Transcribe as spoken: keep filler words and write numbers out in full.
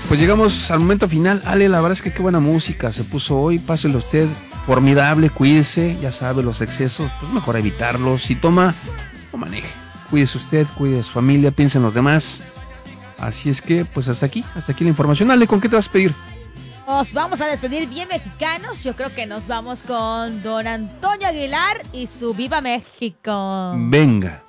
Pues llegamos al momento final. Ale, la verdad es que qué buena música se puso hoy. Páselo usted. Formidable, cuídese. Ya sabe, los excesos, pues mejor evitarlos. Si toma, no maneje. Cuídese usted, cuide a su familia, piense en los demás. Así es que, pues hasta aquí, hasta aquí la información. Ale, ¿con qué te vas a pedir? Nos vamos a despedir bien mexicanos. Yo creo que nos vamos con don Antonio Aguilar y su Viva México. Venga.